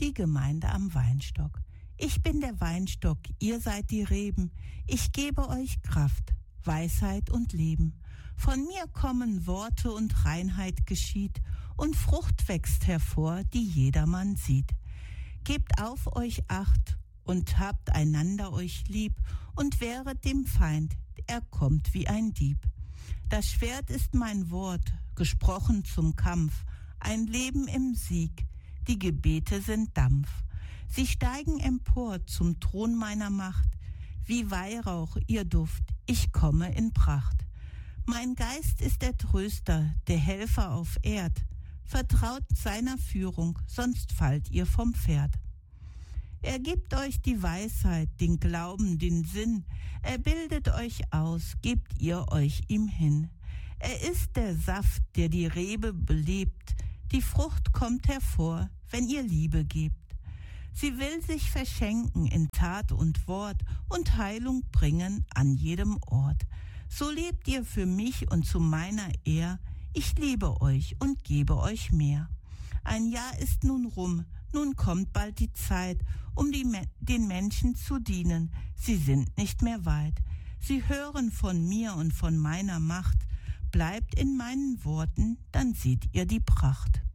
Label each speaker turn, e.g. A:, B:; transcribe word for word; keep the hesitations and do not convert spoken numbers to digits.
A: Die Gemeinde am Weinstock. Ich bin der Weinstock, ihr seid die Reben. Ich gebe euch Kraft, Weisheit und Leben. Von mir kommen Worte und Reinheit geschieht und Frucht wächst hervor, die jedermann sieht. Gebt auf euch Acht und habt einander euch lieb und wehret dem Feind, er kommt wie ein Dieb. Das Schwert ist mein Wort, gesprochen zum Kampf, ein Leben im Sieg, die Gebete sind Dampf. Sie steigen empor zum Thron meiner Macht, wie Weihrauch ihr Duft, ich komme in Pracht. Mein Geist ist der Tröster, der Helfer auf Erd, vertraut seiner Führung, sonst fallt ihr vom Pferd. Er gibt euch die Weisheit, den Glauben, den Sinn, er bildet euch aus, gebt ihr euch ihm hin. Er ist der Saft, der die Rebe belebt, die Frucht kommt hervor, wenn ihr Liebe gebt. Sie will sich verschenken in Tat und Wort und Heilung bringen an jedem Ort. So lebt ihr für mich und zu meiner Ehr, ich liebe euch und gebe euch mehr. Ein Jahr ist nun rum, nun kommt bald die Zeit, um die, den Menschen zu dienen. Sie sind nicht mehr weit. Sie hören von mir und von meiner Macht. Bleibt in meinen Worten, dann seht ihr die Pracht.